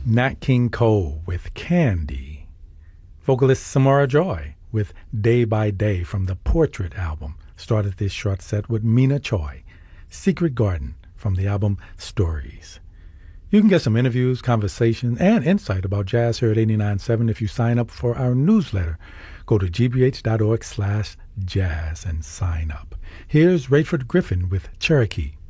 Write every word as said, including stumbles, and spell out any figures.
Nat King Cole with Candy. Vocalist Samara Joy with Day by Day from the Portrait album. Started this short set with Mina Choi, Secret Garden from the album Stories. You can get some interviews, conversation, and insight about Jazz here at eighty-nine point seven if you sign up for our newsletter. Go to gbh.org slash jazz and sign up. Here's Rayford Griffin with Cherokee.